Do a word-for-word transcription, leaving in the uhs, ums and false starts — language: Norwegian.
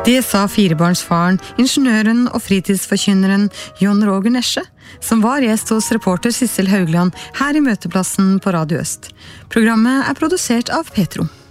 Det sa firebarnsfaren, ingeniøren og fritidsforkynneren Jon Roger Nesje, som var gjest hos reporter Sissel Haugland her i Møteplassen på Radio Øst. Programmet er produsert av Petro.